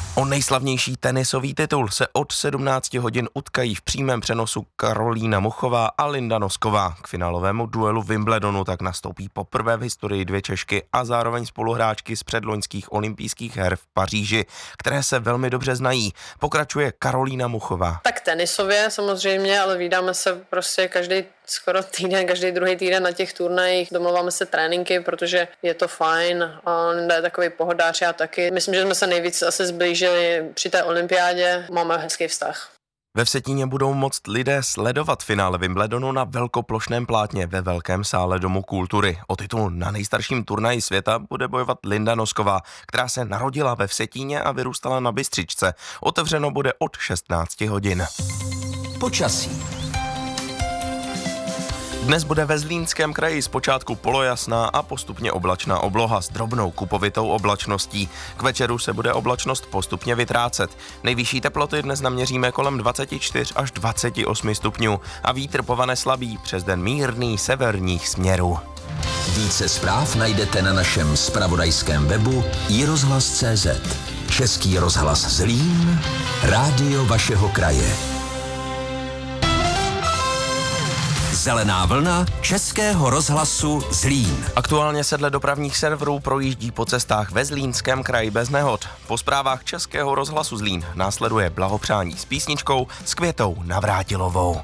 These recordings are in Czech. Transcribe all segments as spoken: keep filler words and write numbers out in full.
O nejslavnější tenisový titul se od sedmnácti hodin utkají v přímém přenosu Karolína Muchová a Linda Nosková. K finálovému duelu Wimbledonu tak nastoupí poprvé v historii dvě Češky a zároveň spoluhráčky z předloňských olympijských her v Paříži, které se velmi dobře znají. Pokračuje Karolína Muchová. Tak tenisově samozřejmě, ale vídáme se prostě každý skoro týden, každý druhý týden na těch turnajích. Domluváme se tréninky, protože je to fajn. A Linda je takový pohodář, já taky. Myslím, že jsme se nejvíc asi zblížili při té olympiádě. Máme hezký vztah. Ve Vsetíně budou moct lidé sledovat finále Wimbledonu na velkoplošném plátně ve velkém sále Domu kultury. O titul na nejstarším turnaji světa bude bojovat Linda Nosková, která se narodila ve Vsetíně a vyrůstala na Bystřičce. Otevřeno bude od šestnácti hodin. Počasí. Dnes bude ve Zlínském kraji zpočátku polojasná a postupně oblačná obloha s drobnou kupovitou oblačností. K večeru se bude oblačnost postupně vytrácet. Nejvyšší teploty dnes naměříme kolem dvacet čtyři až dvacet osm stupňů a vítr povane slabý, přes den mírný severních směrů. Více zpráv najdete na našem zpravodajském webu i rozhlas tečka cé zet. Český rozhlas Zlín, rádio vašeho kraje. Zelená vlna Českého rozhlasu Zlín. Aktuálně se dle dopravních serverů projíždí po cestách ve Zlínském kraji bez nehod. Po zprávách Českého rozhlasu Zlín následuje blahopřání s písničkou s Květou Navrátilovou.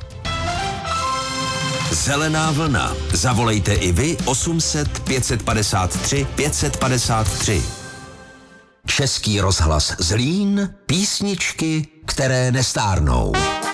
Zelená vlna. Zavolejte i vy osm set pět padesát tři pět padesát tři. Český rozhlas Zlín. Písničky, které nestárnou.